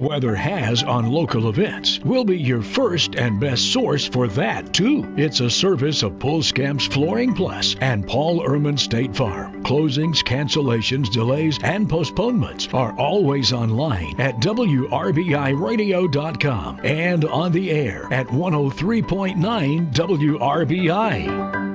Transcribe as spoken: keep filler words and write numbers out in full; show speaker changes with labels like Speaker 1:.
Speaker 1: weather has on local events, we'll be your first and best source for that, too. It's a service of Pulskamps Flooring Plus and Paul Ehrman State Farm. Closings, cancellations, delays, and postponements are always online at W R B I radio dot com and on the air at one oh three point nine W R B I.